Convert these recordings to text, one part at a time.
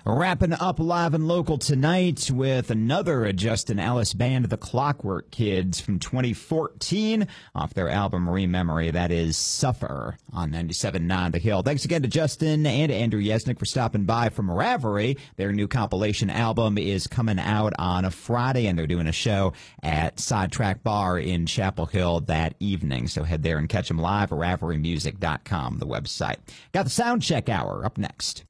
Wrapping up live and local tonight with another Justin Ellis band, the Clockwork Kids from 2014 off their album Rememory. That is Suffer on 97.9 The Hill. Thanks again to Justin and Andrew Yesnick for stopping by from Ravelry. Their new compilation album is coming out on a Friday, and they're doing a show at Sidetrack Bar in Chapel Hill that evening. So head there and catch them live at RavelryMusic.com, the website. Got the Sound Check Hour up next.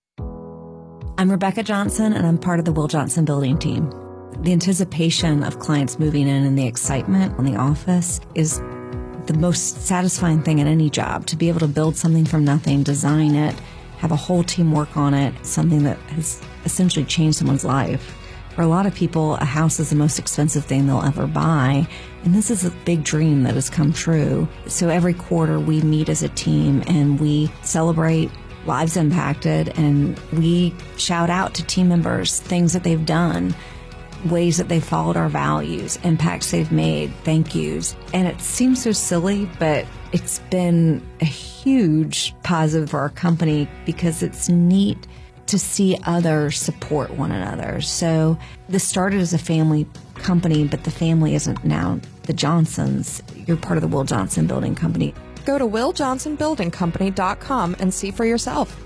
I'm Rebecca Johnson, and I'm part of the Will Johnson building team. The anticipation of clients moving in and the excitement in the office is the most satisfying thing in any job. To be able to build something from nothing, design it, have a whole team work on it, something that has essentially changed someone's life. For a lot of people, a house is the most expensive thing they'll ever buy, and this is a big dream that has come true. So every quarter we meet as a team and we celebrate lives impacted, and we shout out to team members things that they've done, ways that they've followed our values, impacts they've made, thank yous. And it seems so silly, but it's been a huge positive for our company because it's neat to see others support one another. So this started as a family company, but the family isn't now the Johnsons. You're part of the Will Johnson Building Company. Go to WillJohnsonBuildingCompany.com and see for yourself.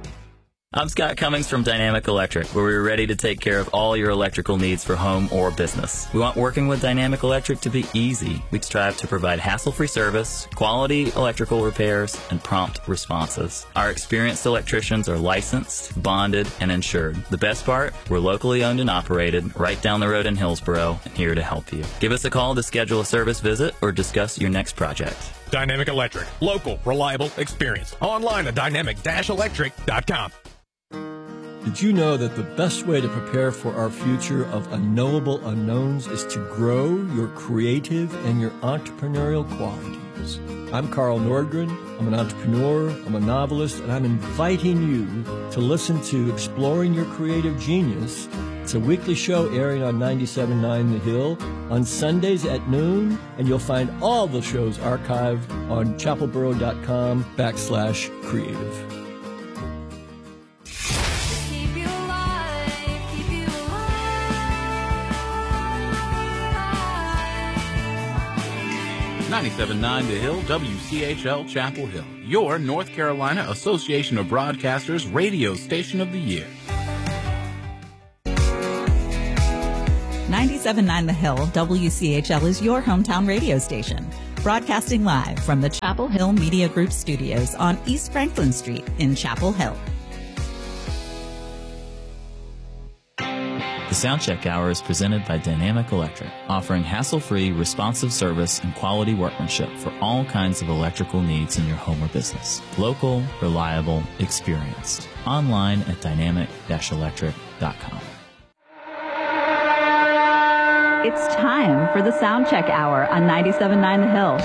I'm Scott Cummings from Dynamic Electric, where we're ready to take care of all your electrical needs for home or business. We want working with Dynamic Electric to be easy. We strive to provide hassle-free service, quality electrical repairs, and prompt responses. Our experienced electricians are licensed, bonded, and insured. The best part, we're locally owned and operated, right down the road in Hillsboro, and here to help you. Give us a call to schedule a service visit or discuss your next project. Dynamic Electric. Local, reliable, experience. Online at dynamic-electric.com. Did you know that the best way to prepare for our future of unknowable unknowns is to grow your creative and your entrepreneurial qualities? I'm Carl Nordgren. I'm an entrepreneur. I'm a novelist, and I'm inviting you to listen to Exploring Your Creative Genius. It's a weekly show airing on 97.9 The Hill on Sundays at noon, and you'll find all the shows archived on chapelboro.com/creative. 97.9 The Hill, WCHL Chapel Hill, your North Carolina Association of Broadcasters radio station of the year. 97.9 The Hill, WCHL is your hometown radio station. Broadcasting live from the Chapel Hill Media Group studios on East Franklin Street in Chapel Hill. The Soundcheck Hour is presented by Dynamic Electric, offering hassle-free, responsive service and quality workmanship for all kinds of electrical needs in your home or business. Local, reliable, experienced. Online at dynamic-electric.com. It's time for the Soundcheck Hour on 97.9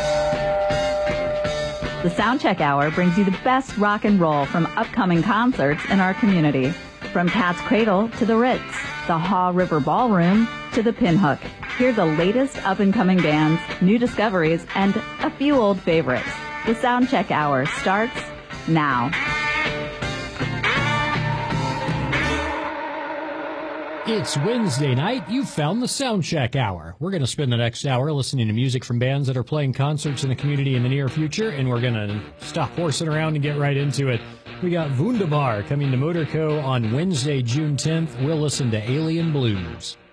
The Hill. The Soundcheck Hour brings you the best rock and roll from upcoming concerts in our community. From Cat's Cradle to the Ritz, the Haw River Ballroom to the Pinhook. Hear the latest up-and-coming bands, new discoveries, and a few old favorites. The Soundcheck Hour starts now. It's Wednesday night. You've found the Soundcheck Hour. We're going to spend the next hour listening to music from bands that are playing concerts in the community in the near future, and we're going to stop horsing around and get right into it. We got Wunderbar coming to Motorco on Wednesday, June 10th. We'll listen to Alien Blues.